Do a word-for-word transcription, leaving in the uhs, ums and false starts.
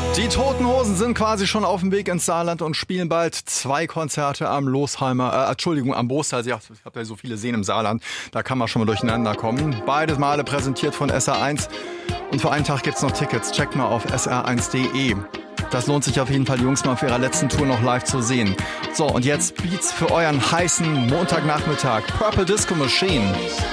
Die Toten Hosen sind quasi schon auf dem Weg ins Saarland und spielen bald zwei Konzerte am Losheimer, äh, Entschuldigung, am Boostal. Ich habe ja so viele Seen im Saarland, da kann man schon mal durcheinander kommen. Beide Male präsentiert von S R eins und für einen Tag gibt's noch Tickets. Checkt mal auf S R eins Punkt de. Das lohnt sich auf jeden Fall, die Jungs mal auf ihrer letzten Tour noch live zu sehen. So, und jetzt Beats für euren heißen Montagnachmittag. Purple Disco Machine.